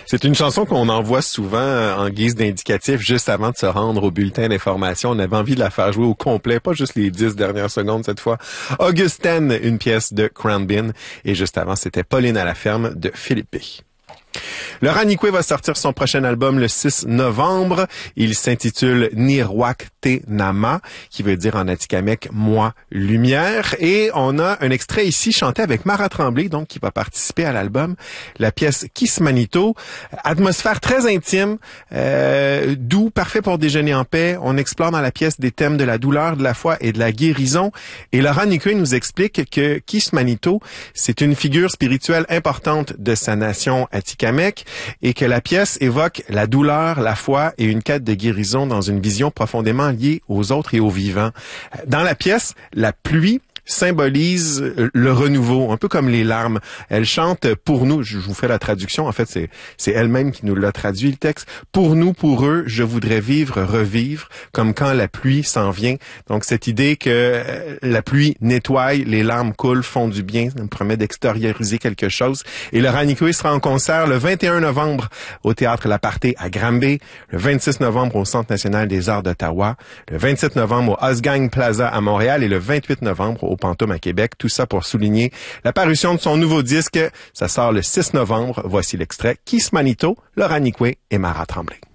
C'est une chanson qu'on envoie souvent en guise d'indicatif juste avant de se rendre au bulletin d'information. On avait envie de la faire jouer au complet, pas juste les 10 dernières secondes cette fois. Augustine, une pièce de Crown Bin. Et juste avant, c'était Pauline à la ferme de Philippe B. Le Raniqué va sortir son prochain album le 6 novembre. Il s'intitule Nirwak Te Nama, qui veut dire en atikamekw « moi, lumière ». Et on a un extrait ici chanté avec Mara Tremblay, donc qui va participer à l'album. La pièce Kismanito, atmosphère très intime, doux, parfait pour déjeuner en paix. On explore dans la pièce des thèmes de la douleur, de la foi et de la guérison. Et le Raniqué nous explique que Kismanito, c'est une figure spirituelle importante de sa nation atikamekw, et que la pièce évoque la douleur, la foi et une quête de guérison dans une vision profondément liée aux autres et aux vivants. Dans la pièce, la pluie symbolise le renouveau, un peu comme les larmes. Elle chante pour nous, je vous fais la traduction, en fait c'est elle-même qui nous l'a traduit le texte. Pour nous, pour eux, je voudrais vivre, revivre, comme quand la pluie s'en vient. Donc cette idée que la pluie nettoie, les larmes coulent, font du bien, ça me promet d'extérioriser quelque chose. Et le Raniqué sera en concert le 21 novembre au Théâtre L'Aparté à Granby, le 26 novembre au Centre national des arts d'Ottawa, le 27 novembre au Osgang Plaza à Montréal et le 28 novembre au Pantoum à Québec. Tout ça pour souligner la parution de son nouveau disque. Ça sort le 6 novembre. Voici l'extrait Kismanito, le Raniqué et Mara Tremblay.